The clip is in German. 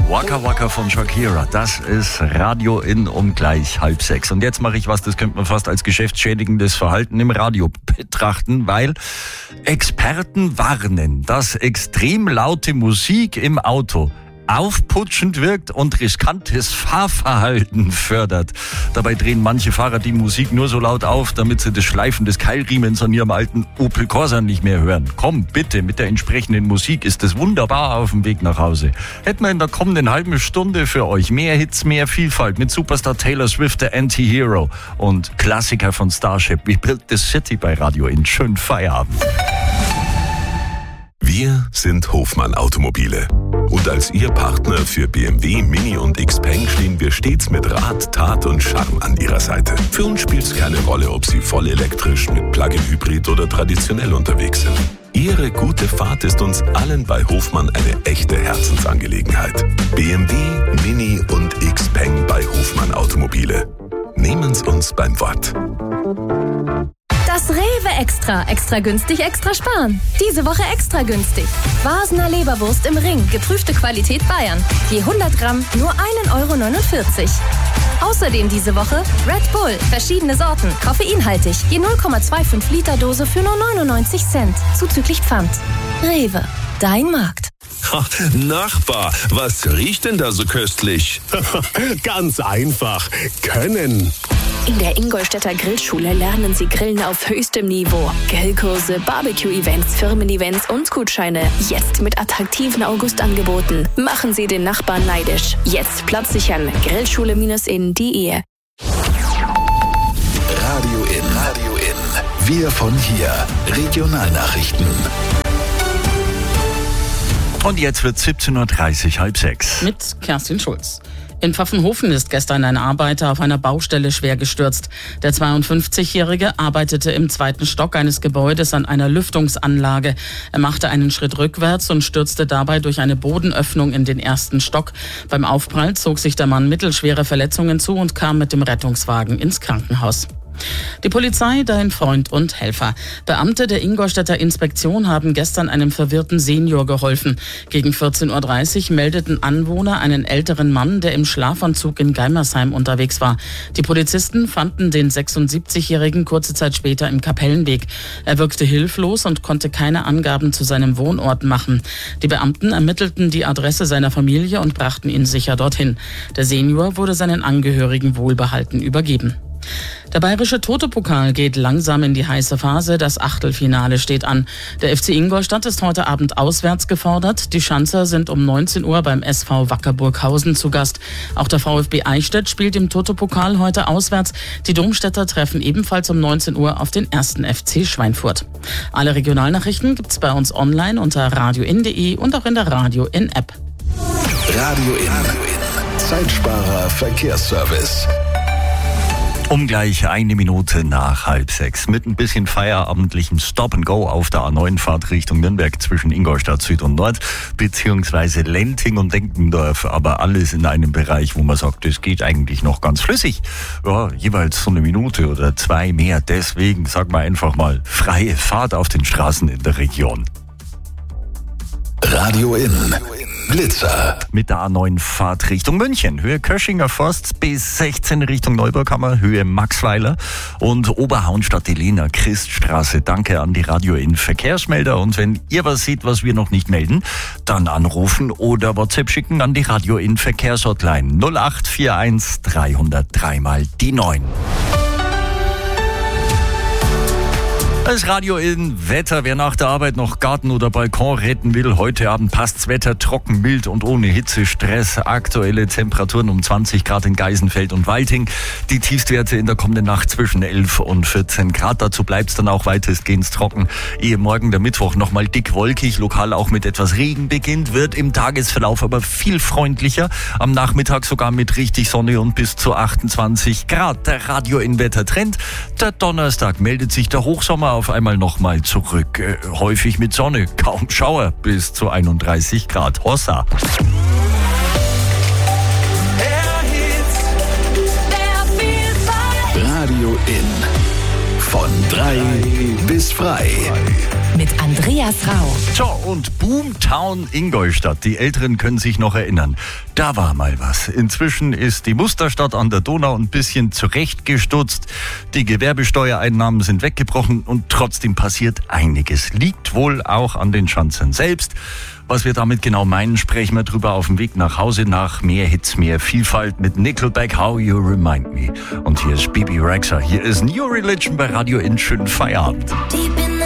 Waka Waka von Shakira, das ist Radio in um gleich 5:30. Und jetzt mache ich was, das könnte man fast als geschäftsschädigendes Verhalten im Radio betrachten, weil Experten warnen, dass extrem laute Musik im Auto aufputschend wirkt und riskantes Fahrverhalten fördert. Dabei drehen manche Fahrer die Musik nur so laut auf, damit sie das Schleifen des Keilriemens an ihrem alten Opel Corsa nicht mehr hören. Komm, bitte, mit der entsprechenden Musik ist es wunderbar auf dem Weg nach Hause. Hätten wir in der kommenden halben Stunde für euch mehr Hits, mehr Vielfalt mit Superstar Taylor Swift, der Anti-Hero und Klassiker von Starship, We Built the City bei Radio in. Schönen Feierabend. Wir sind Hofmann Automobile. Und als Ihr Partner für BMW, Mini und Xpeng stehen wir stets mit Rat, Tat und Charme an Ihrer Seite. Für uns spielt es keine Rolle, ob Sie voll elektrisch, mit Plug-in-Hybrid oder traditionell unterwegs sind. Ihre gute Fahrt ist uns allen bei Hofmann eine echte Herzensangelegenheit. BMW, Mini und Xpeng bei Hofmann Automobile. Nehmen's uns beim Wort. Das Rewe Extra. Extra günstig, extra sparen. Diese Woche extra günstig. Wasener Leberwurst im Ring. Geprüfte Qualität Bayern. Je 100 Gramm nur 1,49 €. Außerdem diese Woche Red Bull. Verschiedene Sorten. Koffeinhaltig. Je 0,25 Liter Dose für nur 99 Cent. Zuzüglich Pfand. Rewe. Dein Markt. Nachbar, was riecht denn da so köstlich? Ganz einfach. Können. In der Ingolstädter Grillschule lernen Sie Grillen auf höchstem Niveau. Grillkurse, Barbecue-Events, Firmen-Events und Gutscheine. Jetzt mit attraktiven Augustangeboten. Machen Sie den Nachbarn neidisch. Jetzt Platz sichern. Grillschule-in.de. Radio in. Wir von hier. Regionalnachrichten. Und jetzt wird 17:30 Uhr, 5:30. Mit Kerstin Schulz. In Pfaffenhofen ist gestern ein Arbeiter auf einer Baustelle schwer gestürzt. Der 52-Jährige arbeitete im 2. Stock eines Gebäudes an einer Lüftungsanlage. Er machte einen Schritt rückwärts und stürzte dabei durch eine Bodenöffnung in den 1. Stock. Beim Aufprall zog sich der Mann mittelschwere Verletzungen zu und kam mit dem Rettungswagen ins Krankenhaus. Die Polizei, dein Freund und Helfer. Beamte der Ingolstädter Inspektion haben gestern einem verwirrten Senior geholfen. Gegen 14:30 Uhr meldeten Anwohner einen älteren Mann, der im Schlafanzug in Geimersheim unterwegs war. Die Polizisten fanden den 76-Jährigen kurze Zeit später im Kapellenweg. Er wirkte hilflos und konnte keine Angaben zu seinem Wohnort machen. Die Beamten ermittelten die Adresse seiner Familie und brachten ihn sicher dorthin. Der Senior wurde seinen Angehörigen wohlbehalten übergeben. Der bayerische Toto-Pokal geht langsam in die heiße Phase. Das Achtelfinale steht an. Der FC Ingolstadt ist heute Abend auswärts gefordert. Die Schanzer sind um 19 Uhr beim SV Wacker Burghausen zu Gast. Auch der VfB Eichstätt spielt im Toto-Pokal heute auswärts. Die Domstädter treffen ebenfalls um 19 Uhr auf den 1. FC Schweinfurt. Alle Regionalnachrichten gibt's bei uns online unter radioin.de und auch in der Radio in App. Radio in. Zeitsparer Verkehrsservice. Um gleich 1 Minute nach 5:30 mit ein bisschen feierabendlichem Stop-and-Go auf der A9-Fahrt Richtung Nürnberg zwischen Ingolstadt Süd und Nord, beziehungsweise Lenting und Denkendorf, aber alles in einem Bereich, wo man sagt, das geht eigentlich noch ganz flüssig. Ja, jeweils so 1 Minute oder 2 mehr. Deswegen sagen wir einfach mal freie Fahrt auf den Straßen in der Region. Radio in. Blitzer. Mit der A9-Fahrt Richtung München. Höhe Köschinger Forst bis 16 Richtung Neuburghammer, Höhe Maxweiler und Oberhaunstadt-Elena Christstraße. Danke an die Radio in Verkehrsmelder. Und wenn ihr was seht, was wir noch nicht melden, dann anrufen oder WhatsApp schicken an die Radio in Verkehrshotline 0841 303 mal die 9. Das Radio in Wetter. Wer nach der Arbeit noch Garten oder Balkon retten will, heute Abend passt's Wetter trocken, mild und ohne Hitzestress. Aktuelle Temperaturen um 20 Grad in Geisenfeld und Walting. Die Tiefstwerte in der kommenden Nacht zwischen 11 und 14 Grad. Dazu bleibt's dann auch weitestgehend trocken. Ehe morgen der Mittwoch nochmal dick wolkig, lokal auch mit etwas Regen beginnt, wird im Tagesverlauf aber viel freundlicher. Am Nachmittag sogar mit richtig Sonne und bis zu 28 Grad. Der Radio in Wettertrend. Der Donnerstag meldet sich der Hochsommer auf einmal nochmal zurück. Häufig mit Sonne, kaum Schauer, bis zu 31 Grad. Hossa. Radio in. Von 3 bis frei. Mit Andreas Rau. So, und Boomtown Ingolstadt. Die Älteren können sich noch erinnern. Da war mal was. Inzwischen ist die Musterstadt an der Donau ein bisschen zurechtgestutzt. Die Gewerbesteuereinnahmen sind weggebrochen und trotzdem passiert einiges. Liegt wohl auch an den Schanzern selbst. Was wir damit genau meinen, sprechen wir drüber auf dem Weg nach Hause nach mehr Hits, mehr Vielfalt mit Nickelback, How You Remind Me. Und hier ist Bebe Rexha. Hier ist New Religion bei Radio in. Schönen Feierabend.